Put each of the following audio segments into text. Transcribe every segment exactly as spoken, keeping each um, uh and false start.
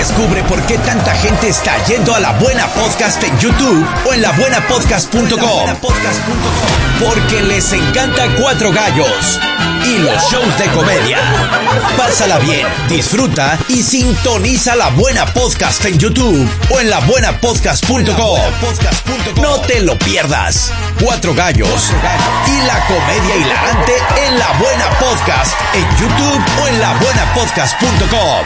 Descubre por qué tanta gente está yendo a La Buena Podcast en YouTube o en la buena podcast punto com. Porque les encanta Cuatro Gallos y los shows de comedia. Pásala bien, disfruta y sintoniza La Buena Podcast en YouTube o en la buena podcast punto com. No te lo pierdas. Cuatro Gallos y la comedia hilarante en La Buena Podcast en YouTube o en la buena podcast punto com.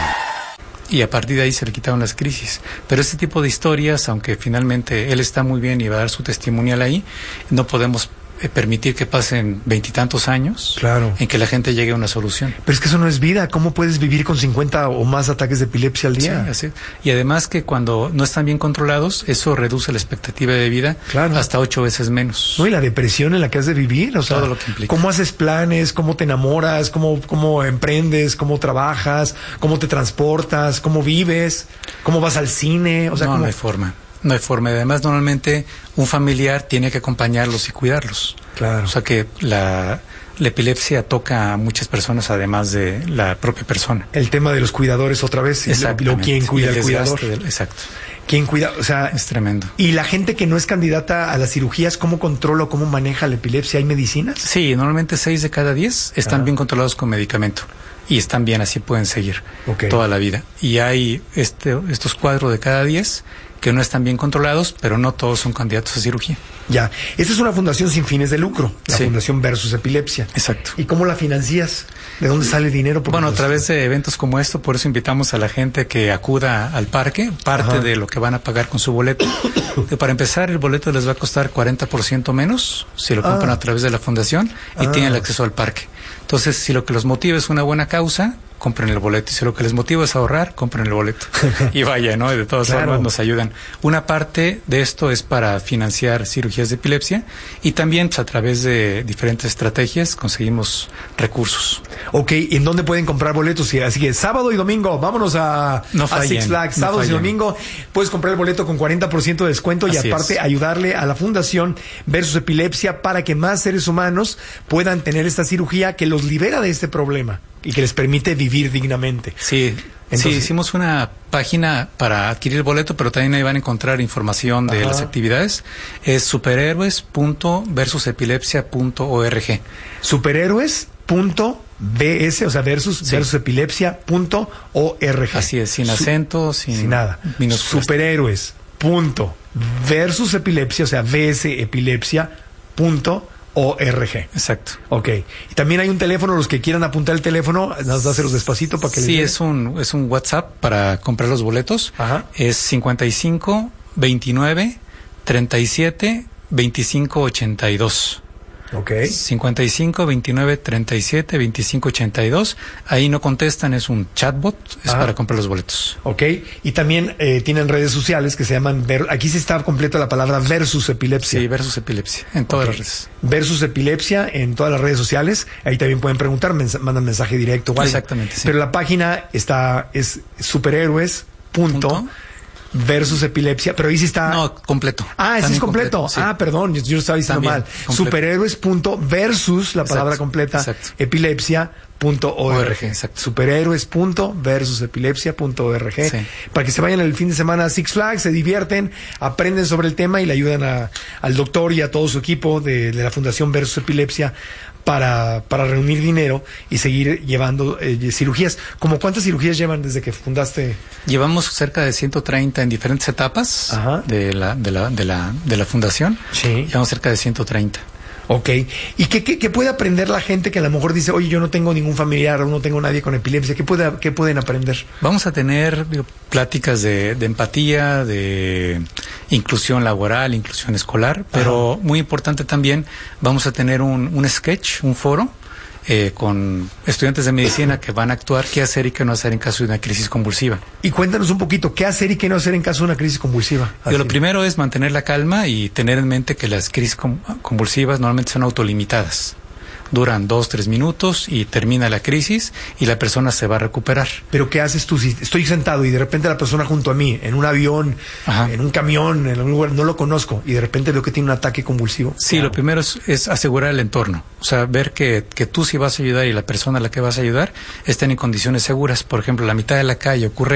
Y a partir de ahí se le quitaron las crisis. Pero este tipo de historias, aunque finalmente él está muy bien y va a dar su testimonial ahí, no podemos eh, permitir que pasen veintitantos años, claro, en que la gente llegue a una solución. Pero es que eso no es vida. ¿Cómo puedes vivir con cincuenta o más ataques de epilepsia al día? Sí, así. Y además que cuando no están bien controlados, eso reduce la expectativa de vida, claro, hasta ocho veces menos. No, y la depresión en la que has de vivir, o sea, todo lo que implica. ¿Cómo haces planes? ¿Cómo te enamoras? ¿Cómo, cómo emprendes? ¿Cómo trabajas? ¿Cómo te transportas? ¿Cómo vives? ¿Cómo vas al cine? O sea, no, ¿cómo? no hay forma. No hay forma. Además, normalmente un familiar tiene que acompañarlos y cuidarlos. Claro. O sea que la, la epilepsia toca a muchas personas, además de la propia persona. El tema de los cuidadores otra vez. Exactamente. ¿Quién cuida al cuidador? Del, exacto. ¿Quién cuida? O sea, es tremendo. ¿Y la gente que no es candidata a las cirugías, cómo controla o cómo maneja la epilepsia? ¿Hay medicinas? Sí, normalmente seis de cada diez están ah. bien controlados con medicamento. Y están bien, así pueden seguir okay. toda la vida. Y hay este, estos cuatro de cada diez que no están bien controlados, pero no todos son candidatos a cirugía. Ya, esta es una fundación sin fines de lucro, la sí. Fundación Versus Epilepsia. Exacto. ¿Y cómo la financias? ¿De dónde sale el dinero? Porque bueno, a pues... través de eventos como esto, por eso invitamos a la gente que acuda al parque, parte Ajá. de lo que van a pagar con su boleto. Que para empezar, el boleto les va a costar cuarenta por ciento menos si lo compran ah. a través de la fundación y ah. tienen el acceso al parque. Entonces, si lo que los motiva es una buena causa, compren el boleto. Y si lo que les motiva es ahorrar, compren el boleto. Y vaya, ¿no? De todas claro. formas nos ayudan. Una parte de esto es para financiar cirugías de epilepsia y también pues, a través de diferentes estrategias conseguimos recursos. Ok, ¿y en dónde pueden comprar boletos? Así que sábado y domingo, vámonos a, no fallen, a Six Flags. Sábado no y domingo puedes comprar el boleto con cuarenta por ciento de descuento y Así aparte es. ayudarle a la Fundación Versus Epilepsia para que más seres humanos puedan tener esta cirugía que los libera de este problema y que les permite vivir dignamente. Sí, Entonces, sí, hicimos una página para adquirir el boleto, pero también ahí van a encontrar información de Ajá. las actividades. Es superhéroes punto versus epilepsia punto org. Superhéroes punto B S, o sea, versus, sí. versus epilepsia punto org. Así es, sin acento, Su, sin, sin nada. Superhéroes punto versus epilepsia, o sea, V S epilepsia punto O R G. Exacto. Ok. Y también hay un teléfono, los que quieran apuntar el teléfono, nos dáselos despacito para que sí, les es un es un WhatsApp para comprar los boletos. Ajá. Es cincuenta y cinco, veintinueve, treinta y siete, veinticinco, ochenta y dos. Ok. cincuenta y cinco, veintinueve, treinta y siete, veinticinco, ochenta y dos. Ahí no contestan, es un chatbot, es ah. para comprar los boletos. Ok. Y también eh, tienen redes sociales que se llaman, ver, aquí sí está completa la palabra Versus Epilepsia. Sí, Versus Epilepsia, en todas okay. las redes. Versus Epilepsia en todas las redes sociales. Ahí también pueden preguntar, mens mandan mensaje directo o algo. Exactamente, sí. Pero la página está, es superhéroes punto versus epilepsia, pero ahí sí está... No, completo. Ah, ese es completo. completo. Sí. Ah, perdón, yo, yo lo estaba diciendo También, mal. Completo. Superhéroes punto versus, la exacto, palabra completa, exacto. epilepsia punto org. Exacto. Superhéroes punto versus epilepsia punto org. Sí. Para que se vayan el fin de semana a Six Flags, se divierten, aprenden sobre el tema y le ayudan a, al doctor y a todo su equipo de, de la Fundación Versus Epilepsia para, para reunir dinero y seguir llevando eh, cirugías. ¿Cómo cuántas cirugías llevan desde que fundaste? Llevamos cerca de ciento treinta en diferentes etapas Ajá. de la, de la, de la, de la fundación. Sí. Llevamos cerca de ciento treinta. Ok. ¿Y qué, qué, qué puede aprender la gente que a lo mejor dice, oye, yo no tengo ningún familiar o no tengo nadie con epilepsia? ¿Qué, puede, qué pueden aprender? Vamos a tener digo, pláticas de, de empatía, de inclusión laboral, inclusión escolar, pero Ajá. muy importante también, vamos a tener un, un sketch, un foro, eh, con estudiantes de medicina que van a actuar qué hacer y qué no hacer en caso de una crisis convulsiva. Y cuéntanos un poquito, ¿qué hacer y qué no hacer en caso de una crisis convulsiva? Yo, lo primero es mantener la calma y tener en mente que las crisis convulsivas normalmente son autolimitadas. Duran dos, tres minutos y termina la crisis y la persona se va a recuperar. Pero ¿qué haces tú si estoy sentado y de repente la persona junto a mí, en un avión, Ajá. en un camión, en un lugar, no lo conozco y de repente veo que tiene un ataque convulsivo? Sí, lo primero es, es asegurar el entorno. O sea, ver que, que tú sí vas a ayudar y la persona a la que vas a ayudar estén en condiciones seguras. Por ejemplo, la mitad de la calle ocurre